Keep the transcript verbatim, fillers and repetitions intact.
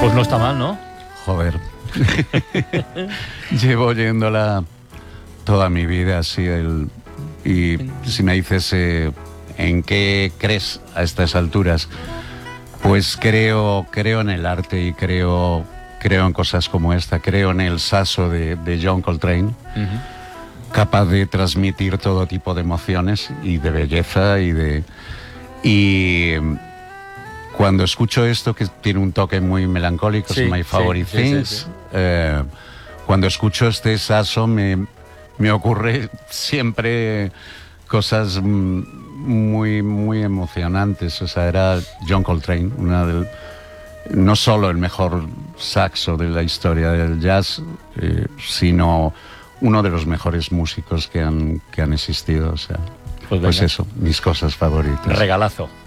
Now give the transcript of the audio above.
Pues no está mal, ¿no? Joder. Llevo oyéndola toda mi vida, así el... Y si me dices eh, en qué crees a estas alturas, pues creo, creo en el arte y creo, creo en cosas como esta. Creo en el saxo de, de John Coltrane, uh-huh. capaz de transmitir todo tipo de emociones y de belleza y de... Y cuando escucho esto, que tiene un toque muy melancólico, sí, es My Favorite sí, Things, sí, sí, sí. Eh, cuando escucho este saxo me, me ocurre siempre cosas muy, muy emocionantes. O sea, era John Coltrane, una del, no solo el mejor saxo de la historia del jazz, eh, sino uno de los mejores músicos que han, que han existido. O sea, pues, pues eso, mis cosas favoritas. Regalazo.